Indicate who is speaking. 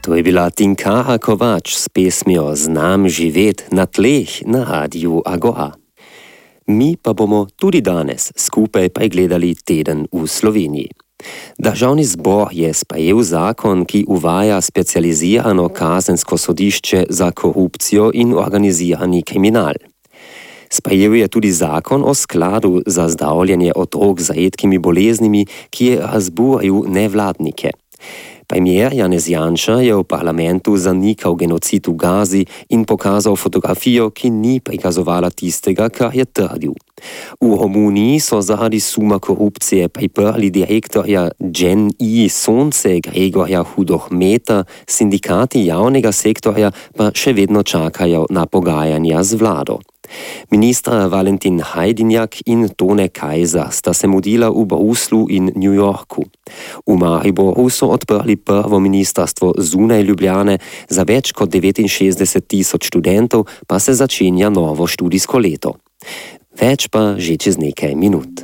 Speaker 1: To je bila Tinka Kovač s pesmijo Znam živet na tleh na Radiu Agora. Mi pa bomo tudi danes skupaj gledali teden v Sloveniji. Državni zbor je sprejel zakon, ki uvaja specializirano kazensko sodišče za korupcijo in organizirani kriminal. Sprejel je tudi zakon o skladu za zdravljenje otrok z redkimi boleznimi, ki je razburil nevladnike. Premier Janez Janša je v parlamentu zanikal genocid v Gazi in pokazal fotografijo, ki ni prikazovala tistega, kar je trdil. V Romuniji so zaradi suma korupcije priprli direktorja GEN-I Sonce Gregorja Hudohmeta, sindikati javnega sektorja pa še vedno čakajo na pogajanja z vlado. Ministra Valentin Hajdinjak in Tone Kajzer sta se mudila v Bruslu in New Yorku. V Mariboru so odprli prvo ministrstvo zunaj Ljubljane, za več kot 69.000 študentov pa se začenja novo študijsko leto. Več pa že čez nekaj minut.